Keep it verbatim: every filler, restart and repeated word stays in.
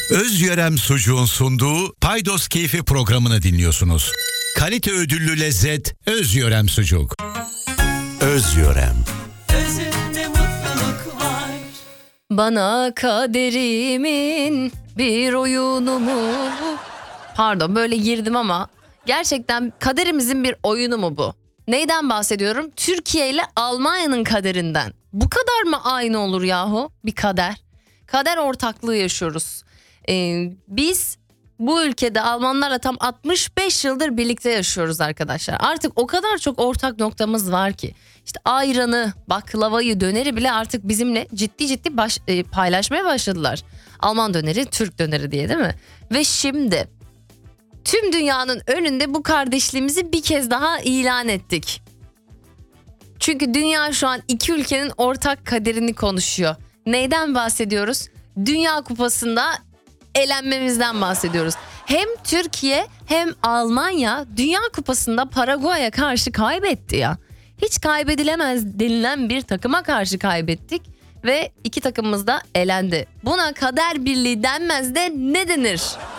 Özyörem Sucuğun sunduğu Paydos Keyfi programını dinliyorsunuz. Kalite ödüllü lezzet Özyörem Sucuk. Özyörem. Özünde mutluluk var. Bana kaderimin bir oyunu mu? Pardon, böyle girdim ama gerçekten kaderimizin bir oyunu mu bu? Neyden bahsediyorum? Türkiye ile Almanya'nın kaderinden. Bu kadar mı aynı olur yahu bir kader? Kader ortaklığı yaşıyoruz. Ee, biz bu ülkede Almanlarla tam altmış beş yıldır birlikte yaşıyoruz arkadaşlar. Artık o kadar çok ortak noktamız var ki. İşte ayranı, baklavayı, döneri bile artık bizimle ciddi ciddi baş, e, paylaşmaya başladılar. Alman döneri, Türk döneri diye, değil mi? Ve şimdi tüm dünyanın önünde bu kardeşliğimizi bir kez daha ilan ettik. Çünkü dünya şu an iki ülkenin ortak kaderini konuşuyor. Neyden bahsediyoruz? Dünya Kupası'nda elenmemizden bahsediyoruz. Hem Türkiye hem Almanya Dünya Kupası'nda Paraguay'a karşı kaybetti ya. Hiç kaybedilemez denilen bir takıma karşı kaybettik ve iki takımımız da elendi. Buna kader birliği denmez de ne denir?